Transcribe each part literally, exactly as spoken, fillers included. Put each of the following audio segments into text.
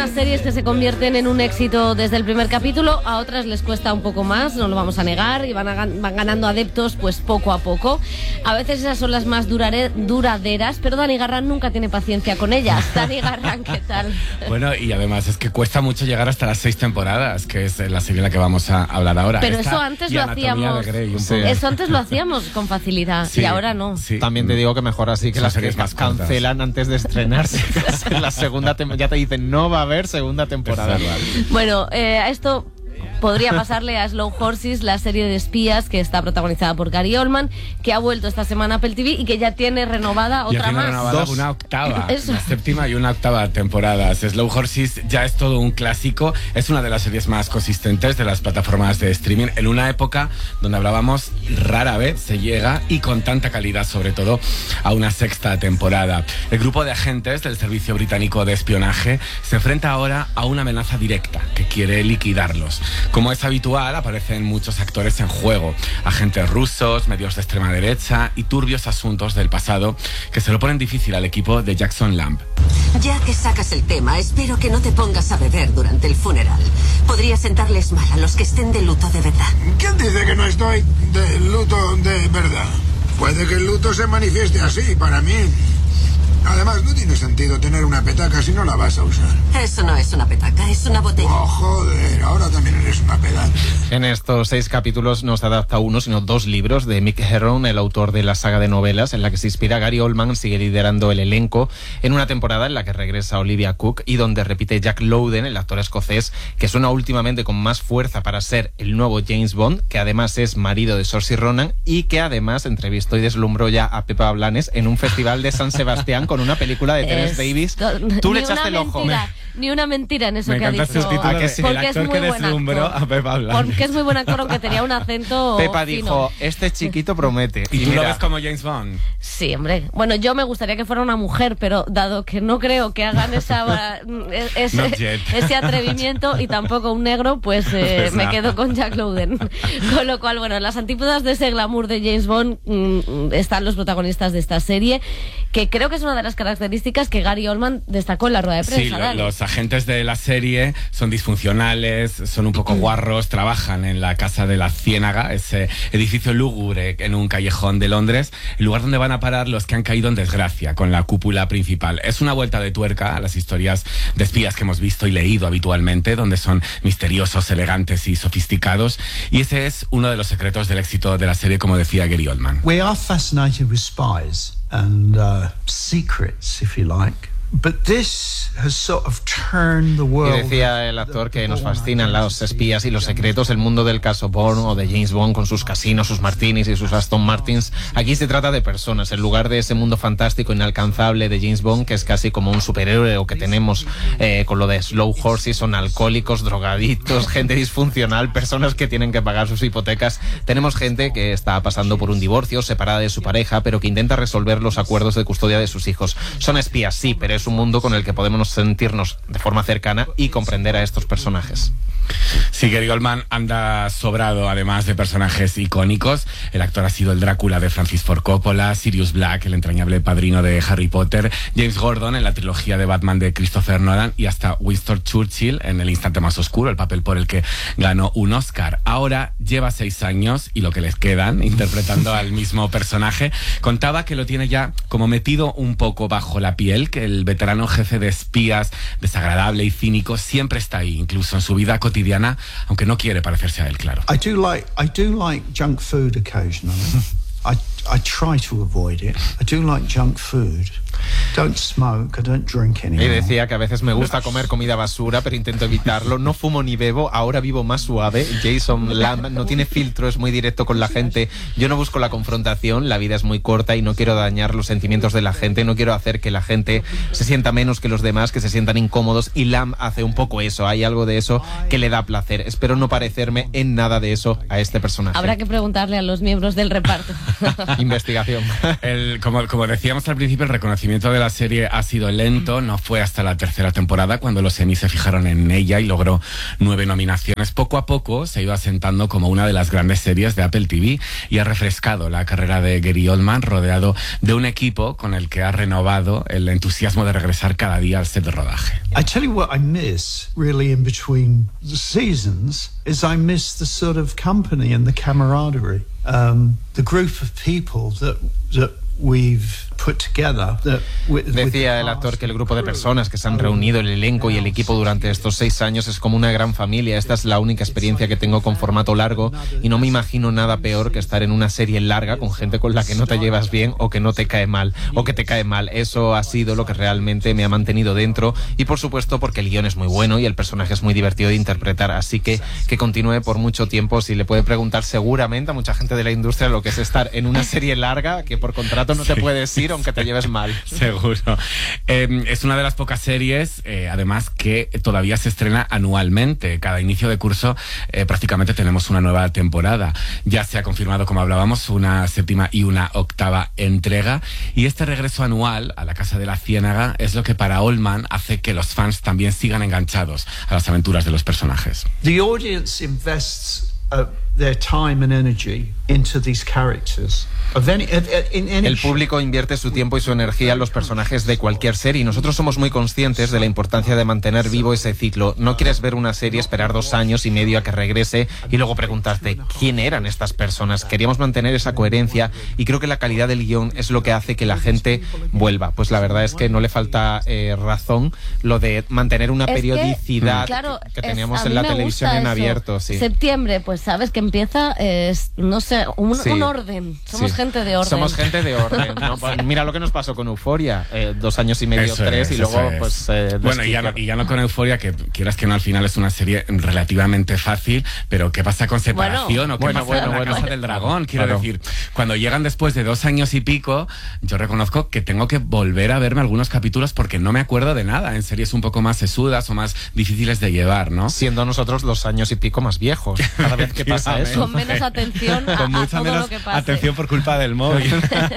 algunas series que se convierten en un éxito desde el primer capítulo, a otras les cuesta un poco más, no lo vamos a negar, y van, a, van ganando adeptos pues poco a poco. A veces esas son las más durare, duraderas, pero Dani Garrán nunca tiene paciencia con ellas. Dani Garrán, ¿qué tal? Bueno, y además es que cuesta mucho llegar hasta las seis temporadas, que es la serie de la que vamos a hablar ahora. Pero Esta eso antes y lo Anatomía hacíamos. de Grey, un Sí. poco. Eso antes lo hacíamos con facilidad, Sí, y ahora no. sí. También te digo que mejor así que Son las que series más cortas. cancelan antes de estrenarse. En la segunda tem- ya te dicen no va a haber segunda temporada. Es verdad. Bueno, eh, a esto podría pasarle a Slow Horses, la serie de espías que está protagonizada por Gary Oldman, que ha vuelto esta semana a Apple T V y que ya tiene renovada Ya otra tiene más. renovada Dos. una octava, Eso. una séptima y una octava temporadas. Slow Horses ya es todo un clásico, es una de las series más consistentes de las plataformas de streaming en una época donde hablábamos rara vez se llega y con tanta calidad sobre todo a una sexta temporada. El grupo de agentes del Servicio Británico de Espionaje se enfrenta ahora a una amenaza directa que quiere liquidarlos. Como es habitual, aparecen muchos actores en juego, agentes rusos, medios de extrema derecha y turbios asuntos del pasado que se lo ponen difícil al equipo de Jackson Lamb. Ya que sacas el tema, espero que no te pongas a beber durante el funeral. Podría sentarles mal a los que estén de luto de verdad. ¿Quién dice que no estoy de luto de verdad? Puede que el luto se manifieste así, para mí. Además, no tiene sentido tener una petaca si no la vas a usar. Eso no es una petaca, es una botella. Oh, joder, ahora también eres una pedante. En estos seis capítulos no se adapta uno, sino dos libros de Mick Herron, el autor de la saga de novelas en la que se inspira. Gary Oldman sigue liderando el elenco en una temporada en la que regresa Olivia Cook y donde repite Jack Lowden, el actor escocés, que suena últimamente con más fuerza para ser el nuevo James Bond, que además es marido de Saoirse Ronan y que además entrevistó y deslumbró ya a Pepa Blanes en un festival de San Sebastián con una película de Terence Davis. Tú le echaste el ojo. Mentira, ni una mentira en eso Me que ha encanta dicho. el subtítulo ¿A que de sí? El Porque es actor muy que buen deslumbró actor. a Pepa Blanes. Porque es muy buen actor, aunque tenía un acento Pepa fino. dijo, este chiquito promete. ¿Y, tú mira, lo ves como James Bond? Sí, hombre. Bueno, yo me gustaría que fuera una mujer, pero dado que no creo que hagan esa, ese, Not yet. ese atrevimiento y tampoco un negro, pues, eh, Pues me nada. quedo con Jack Lowden. Con lo cual, bueno, en las antípodas de ese glamour de James Bond mmm, están los protagonistas de esta serie, que creo que es una de las características que Gary Oldman destacó en la rueda de prensa. Sí, lo- Dani. los agentes de la serie son disfuncionales, son un poco guarros, trabajan en la Casa de la Ciénaga, ese edificio lúgubre en un callejón de Londres, el lugar donde van a parar los que han caído en desgracia con la cúpula principal. Es una vuelta de tuerca a las historias de espías que hemos visto y leído habitualmente, donde son misteriosos, elegantes y sofisticados, y ese es uno de los secretos del éxito de la serie, como decía Gary Oldman. We are fascinated with spies and uh, secrets, if you like. But this has sort of turned the Y world. decía el actor que nos fascinan los espías y los secretos, el mundo del caso Bourne o de James Bond con sus casinos, sus martinis y sus Aston Martins. Aquí se trata de personas, en lugar de ese mundo fantástico, inalcanzable de James Bond, que es casi como un superhéroe o que tenemos eh, con lo de Slow Horses, son alcohólicos, drogadictos, gente disfuncional, personas que tienen que pagar sus hipotecas. Tenemos gente que está pasando por un divorcio, separada de su pareja, pero que intenta resolver los acuerdos de custodia de sus hijos. Son espías, sí, pero es un mundo con el que podemos sentirnos de forma cercana y comprender a estos personajes. Sí, Gary Oldman anda sobrado, además de personajes icónicos. El actor ha sido el Drácula de Francis Ford Coppola, Sirius Black, el entrañable padrino de Harry Potter, James Gordon en la trilogía de Batman de Christopher Nolan y hasta Winston Churchill en El instante más oscuro, el papel por el que ganó un Oscar. Ahora lleva seis años y lo que les quedan interpretando al mismo personaje. Contaba que lo tiene ya como metido un poco bajo la piel, que el veterano jefe de espías, desagradable y cínico, siempre está ahí, incluso en su vida cotidiana, aunque no quiere parecerse a él, claro. I do like I do like junk food occasionally. I I try to avoid it. I do like junk food. Don't smoke, I don't drink Y anymore. decía que a veces me gusta comer comida basura, pero intento evitarlo. No fumo ni bebo, ahora vivo más suave. Jason Lamb no tiene filtro, es muy directo con la gente. Yo no busco la confrontación, la vida es muy corta y no quiero dañar los sentimientos de la gente, no quiero hacer que la gente se sienta menos que los demás, que se sientan incómodos, y Lamb hace un poco eso, hay algo de eso que le da placer. Espero no parecerme en nada de eso a este personaje. Habrá que preguntarle a los miembros del reparto. Investigación. El, como, como decíamos al principio, el reconocimiento de la serie ha sido lento. No fue hasta la tercera temporada cuando los Emmy se fijaron en ella y logró nueve nominaciones. Poco a poco se ha ido asentando como una de las grandes series de Apple T V y ha refrescado la carrera de Gary Oldman, rodeado de un equipo con el que ha renovado el entusiasmo de regresar cada día al set de rodaje. I tell you what I miss really in between the seasons is I miss the sort of company and the camaraderie, um, the group of people that that we've put together. That with, Decía el actor que el grupo de personas que se han reunido, el elenco y el equipo durante estos seis años es como una gran familia. Esta es la única experiencia que tengo con formato largo y no me imagino nada peor que estar en una serie larga con gente con la que no te llevas bien o que no te cae mal o que te cae mal. Eso ha sido lo que realmente me ha mantenido dentro y por supuesto porque el guión es muy bueno y el personaje es muy divertido de interpretar, así que que continúe por mucho tiempo. Si le puede preguntar seguramente a mucha gente de la industria lo que es estar en una serie larga que por contrato no te sí. puedes ir aunque te lleves mal. Seguro. Eh, es una de las pocas series, eh, además, que todavía se estrena anualmente. Cada inicio de curso eh, prácticamente tenemos una nueva temporada. Ya se ha confirmado, como hablábamos, una séptima y una octava entrega. Y este regreso anual a la Casa de la Ciénaga es lo que para Oldman hace que los fans también sigan enganchados a las aventuras de los personajes. The audience invests uh, their time and energy into these characters. El público invierte su tiempo y su energía en los personajes de cualquier serie y nosotros somos muy conscientes de la importancia de mantener vivo ese ciclo. No quieres ver una serie, esperar dos años y medio a que regrese y luego preguntarte quién eran estas personas. Queríamos mantener esa coherencia y creo que la calidad del guión es lo que hace que la gente vuelva. Pues la verdad es que no le falta eh, razón lo de mantener una es periodicidad que, claro, que teníamos es, en la televisión en abierto. Sí. Septiembre, pues sabes que empieza, eh, no sé, un, sí. un orden. Somos sí. gente de orden. Somos gente de orden, ¿no? Pues mira lo que nos pasó con Euphoria, eh, dos años y medio, eso tres, es, y luego es. pues... Eh, bueno, y ya, no, y ya no con Euphoria, que quieras que no, al final es una serie relativamente fácil, pero ¿qué pasa con Separación? Bueno, ¿o qué bueno, pasa bueno, con la bueno. Casa del Dragón? Quiero claro. decir, cuando llegan después de dos años y pico, yo reconozco que tengo que volver a verme algunos capítulos porque no me acuerdo de nada, en series un poco más sesudas o más difíciles de llevar, ¿no? Siendo nosotros los años y pico más viejos, cada vez que pasa eso. Con menos atención a, con mucha a todo menos lo que pase. Atención por culpa del móvil.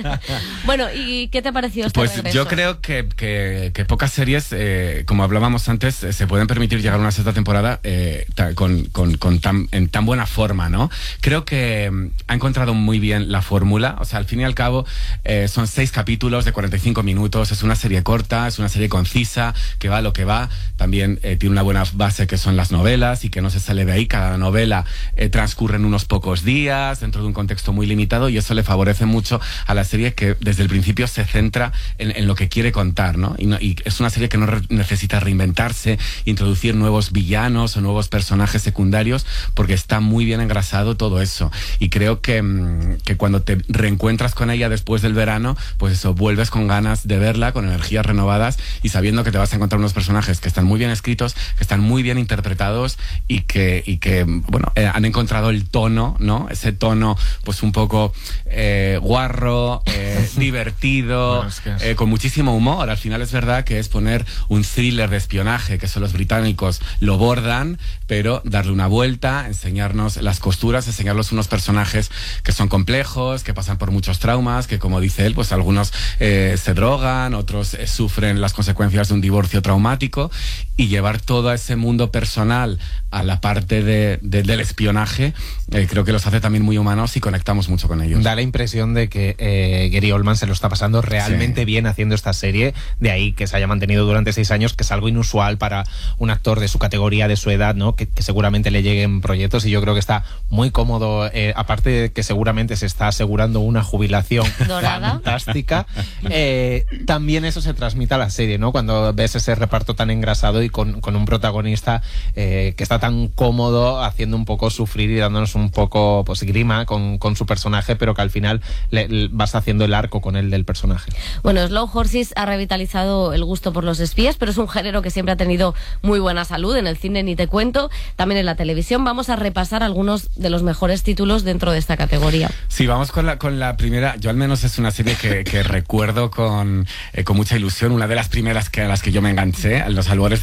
Bueno, ¿y qué te pareció este Pues regreso? yo creo que, que, que pocas series, eh, como hablábamos antes, eh, se pueden permitir llegar a una sexta temporada eh, ta, con, con, con tan, en tan buena forma, ¿no? Creo que mm, ha encontrado muy bien la fórmula. O sea, al fin y al cabo, eh, son seis capítulos de cuarenta y cinco minutos. Es una serie corta, es una serie concisa, que va a lo que va. También eh, tiene una buena base que son las novelas y que no se sale de ahí. Cada novela eh, transcurre en unos pocos días, dentro de un contexto muy limitado, y eso le favorece mucho a la serie, que desde el principio se centra en, en lo que quiere contar, ¿no? Y, no, y es una serie que no re necesita reinventarse, introducir nuevos villanos o nuevos personajes secundarios, porque está muy bien engrasado todo eso. Y creo que, que cuando te reencuentras con ella después del verano, pues eso, vuelves con ganas de verla, con energías renovadas y sabiendo que te vas a encontrar unos personajes que están muy bien escritos, que están muy bien interpretados y que, y que bueno, eh, han encontrado el tono, ¿no? Ese tono, pues un poco eh, guarro, eh, divertido, bueno, es que es... Eh, con muchísimo humor. Al final es verdad que es poner un thriller de espionaje, que son los británicos lo bordan, pero darle una vuelta, enseñarnos las costuras, enseñarnos unos personajes que son complejos, que pasan por muchos traumas, que como dice él, pues algunos eh, se drogan, otros eh, sufren las consecuencias de un divorcio traumático, y llevar todo ese mundo personal a la parte de, de, del espionaje, eh, creo que los hace también muy humanos y conectamos mucho con ellos. Da la impresión de que eh, Gary Oldman se lo está pasando realmente sí. bien haciendo esta serie, de ahí que se haya mantenido durante seis años, que es algo inusual para un actor de su categoría, de su edad, ¿no? Que, que seguramente le lleguen proyectos, y yo creo que está muy cómodo, eh, aparte de que seguramente se está asegurando una jubilación dorada, fantástica, eh, también eso se transmite a la serie, ¿no? Cuando ves ese reparto tan engrasado y con, con un protagonista eh, que está tan cómodo, haciendo un poco sufrir y dándonos un poco pues grima con, con su personaje, pero que al final le, le vas haciendo el arco con él del personaje. Bueno, Slow Horses ha revitalizado el gusto por los espías, pero es un género que siempre ha tenido muy buena salud. En el cine ni te cuento, también en la televisión. Vamos a repasar algunos de los mejores títulos dentro de esta categoría. Sí, vamos con la, con la primera. Yo al menos es una serie que, que recuerdo con, eh, con mucha ilusión. Una de las primeras que, a las que yo me enganché, Los albores del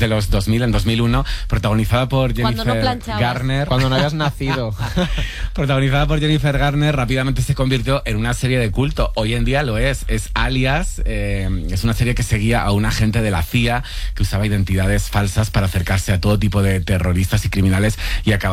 de los dos mil, en dos mil uno, protagonizada por Cuando no Jennifer planchabas. Garner. Cuando no habías nacido. Protagonizada por Jennifer Garner, rápidamente se convirtió en una serie de culto. Hoy en día lo es. Es Alias. Eh, es una serie que seguía a un agente de la C I A que usaba identidades falsas para acercarse a todo tipo de terroristas y criminales y acaba